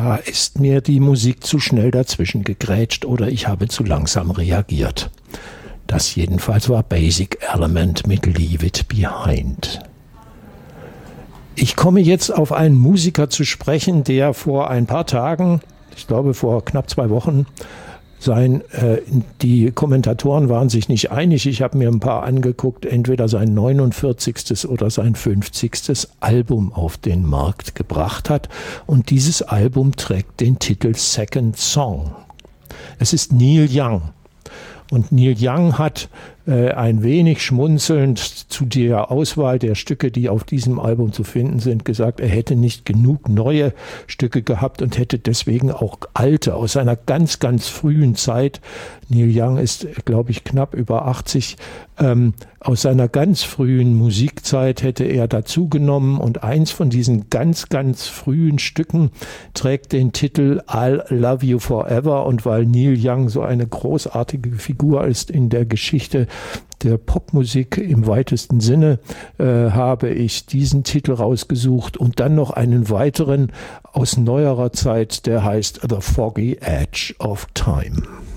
da ist mir die Musik zu schnell dazwischen gegrätscht oder ich habe zu langsam reagiert. Das jedenfalls war Basic Element mit Leave It Behind. Ich komme jetzt auf einen Musiker zu sprechen, der vor ein paar Tagen, ich glaube vor knapp 2 Wochen, die Kommentatoren waren sich nicht einig. Ich habe mir ein paar angeguckt, entweder sein 49. oder sein 50. Album auf den Markt gebracht hat. Und dieses Album trägt den Titel Second Song. Es ist Neil Young. Und Neil Young hat ein wenig schmunzelnd zu der Auswahl der Stücke, die auf diesem Album zu finden sind, gesagt, er hätte nicht genug neue Stücke gehabt und hätte deswegen auch alte aus seiner ganz, ganz frühen Zeit. Neil Young ist, glaube ich, knapp über 80. Aus seiner ganz frühen Musikzeit hätte er dazu genommen und eins von diesen ganz, ganz frühen Stücken trägt den Titel I'll Love You Forever. Und weil Neil Young so eine großartige Figur ist in der Geschichte der Popmusik im weitesten Sinne, habe ich diesen Titel rausgesucht und dann noch einen weiteren aus neuerer Zeit, der heißt The Foggy Edge of Time.